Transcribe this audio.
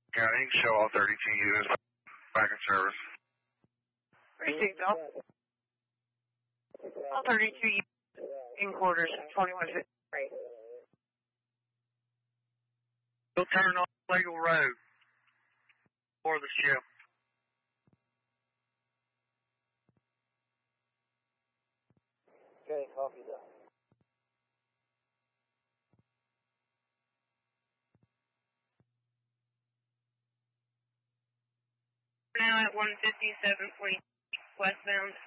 Yeah, you can show all 32 units back in service. Received all 32 units in quarters, 2153. We'll turn on legal road for the ship. Okay, copy that. Now at 157.40 westbound.